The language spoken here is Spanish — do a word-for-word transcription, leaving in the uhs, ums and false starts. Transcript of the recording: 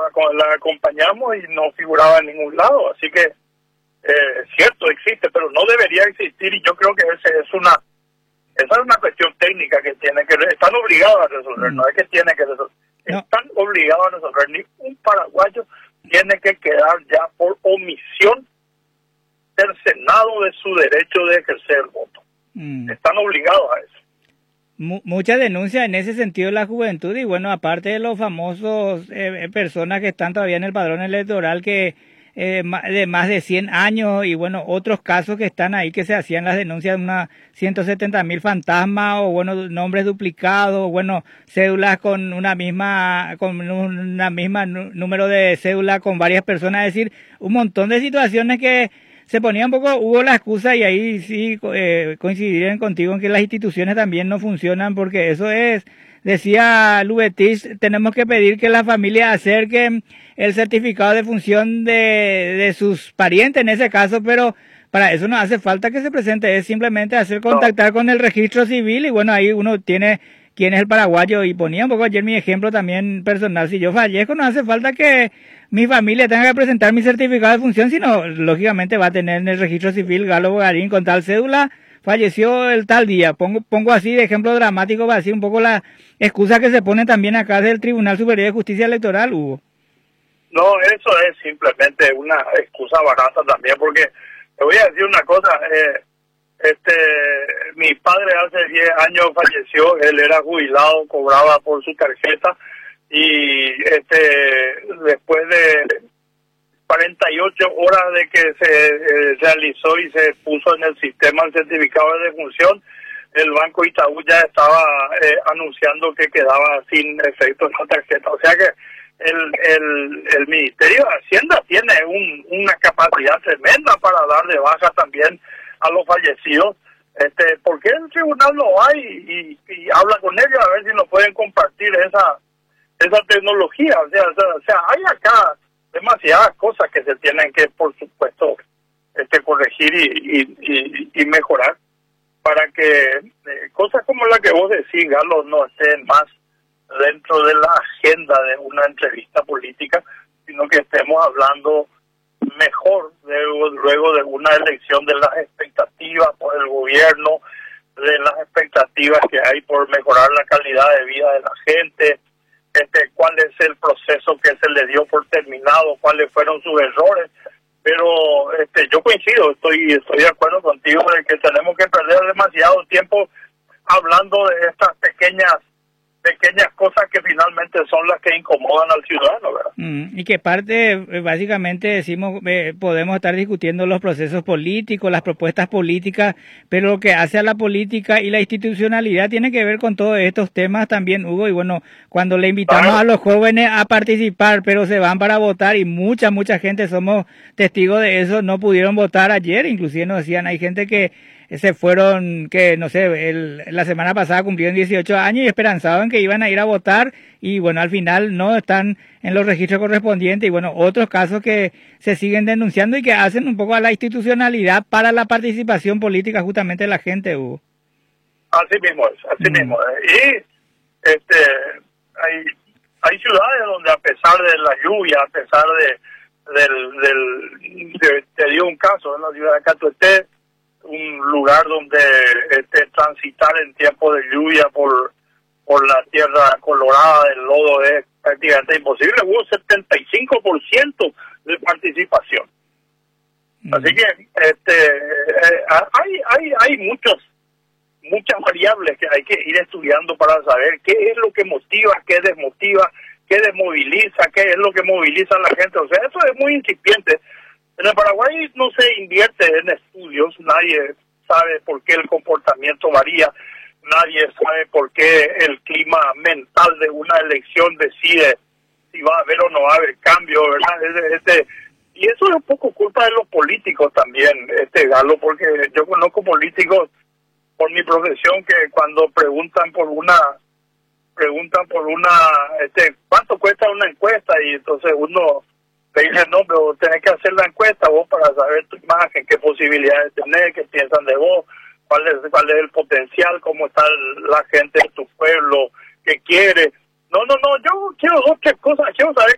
la acompañamos y no figuraba en ningún lado, así que eh, cierto, existe, pero no debería existir, y yo creo que ese es una esa es una cuestión técnica que tiene que están obligados a resolver, mm. no es que tiene que resolver, no. Están obligados a resolver. Ni un paraguayo tiene que quedar ya por omisión cercenado de su derecho de ejercer el voto. Mm. Están obligados a eso. Mucha denuncia en ese sentido de la juventud, y bueno, aparte de los famosos eh, personas que están todavía en el padrón electoral que eh, de más de cien años, y bueno, otros casos que están ahí que se hacían las denuncias de unas ciento setenta mil fantasmas, o bueno, nombres duplicados, o bueno, cédulas con una misma, con una misma número de cédula con varias personas, es decir, un montón de situaciones que se ponía un poco, hubo la excusa, y ahí sí eh, coincidirían contigo en que las instituciones también no funcionan, porque eso es, decía Lubetich, tenemos que pedir que las familias acerquen el certificado de función de, de sus parientes en ese caso, pero para eso no hace falta que se presente, es simplemente hacer contactar con el registro civil, y bueno, ahí uno tiene quién es el paraguayo, y ponía un poco ayer mi ejemplo también personal, si yo fallezco no hace falta que mi familia tenga que presentar mi certificado de función, sino lógicamente va a tener en el registro civil Galo Bogarín con tal cédula, falleció el tal día. Pongo pongo así de ejemplo dramático para decir un poco la excusa que se pone también acá del Tribunal Superior de Justicia Electoral, Hugo. No, eso es simplemente una excusa barata también, porque te voy a decir una cosa, eh, este, mi padre hace diez años falleció, él era jubilado, cobraba por su tarjeta, y este después de cuarenta y ocho horas de que se eh, realizó y se puso en el sistema el certificado de defunción, el Banco Itaú ya estaba eh, anunciando que quedaba sin efecto en la tarjeta. O sea que el el, el Ministerio de Hacienda tiene un, una capacidad tremenda para dar de baja también a los fallecidos. Este, ¿por qué el tribunal lo hay y, y habla con ellos a ver si nos pueden compartir esa esa tecnología? O sea, o sea, o sea, hay acá demasiadas cosas que se tienen que, por supuesto, este corregir y, y, y, y mejorar para que eh, cosas como la que vos decís, Galo, no estén más dentro de la agenda de una entrevista política, sino que estemos hablando mejor de, luego de una elección, de las expectativas por el gobierno, de las expectativas que hay por mejorar la calidad de vida de la gente, este, cuál es el proceso que se le dio por terminado, cuáles fueron sus errores. Pero este, yo coincido, estoy estoy de acuerdo contigo de que tenemos que perder demasiado tiempo hablando de estas pequeñas pequeñas cosas que finalmente son las que incomodan al ciudadano, ¿verdad? Mm, y que parte, básicamente decimos, eh, podemos estar discutiendo los procesos políticos, las propuestas políticas, pero lo que hace a la política y la institucionalidad tiene que ver con todos estos temas también, Hugo, y bueno, cuando le invitamos claro. a los jóvenes a participar, pero se van para votar, y mucha, mucha gente, somos testigos de eso, no pudieron votar ayer, inclusive nos decían, hay gente que se fueron, que no sé, el, la semana pasada cumplieron dieciocho años y esperanzaban que iban a ir a votar, y bueno, al final no están en los registros correspondientes, y bueno, otros casos que se siguen denunciando y que hacen un poco a la institucionalidad para la participación política justamente de la gente, Hugo. Así mismo es, así mm. mismo es. Y este, hay, hay ciudades donde a pesar de la lluvia, a pesar de, del, del de, te dio un caso en la ciudad de Catuete, un lugar donde este, transitar en tiempo de lluvia por por la tierra colorada del lodo es prácticamente imposible. Hubo setenta y cinco por ciento de participación. Mm. Así que este eh, hay hay hay muchos muchas variables que hay que ir estudiando para saber qué es lo que motiva, qué desmotiva, qué desmoviliza, qué es lo que moviliza a la gente. O sea, eso es muy incipiente. En el Paraguay no se invierte en estudios, nadie sabe por qué el comportamiento varía, nadie sabe por qué el clima mental de una elección decide si va a haber o no va a haber cambio, ¿verdad? Este, y eso es un poco culpa de los políticos también, este Galo, porque yo conozco políticos por mi profesión que cuando preguntan por una, preguntan por una, este, ¿cuánto cuesta una encuesta? Y entonces uno te dice, no, pero tenés que hacer la encuesta vos para saber tu imagen, qué posibilidades tenés, qué piensan de vos, cuál es, cuál es el potencial, cómo está la gente de tu pueblo, qué quiere. No, no, no, yo quiero dos, tres cosas, quiero saber